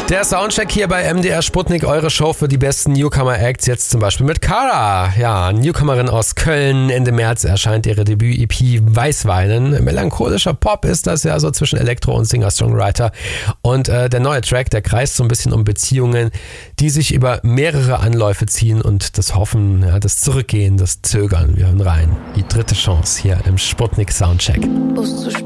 Der Soundcheck hier bei MDR Sputnik, eure Show für die besten Newcomer-Acts, jetzt zum Beispiel mit Cara. Ja, Newcomerin aus Köln. Ende März erscheint ihre Debüt-EP Weißweinen. Melancholischer Pop ist das ja, so zwischen Elektro und Singer-Songwriter. Und der neue Track, der kreist so ein bisschen um Beziehungen, die sich über mehrere Anläufe ziehen und das Hoffen, ja, das Zurückgehen, das Zögern. Wir hören rein. Die dritte Chance hier im Sputnik Soundcheck.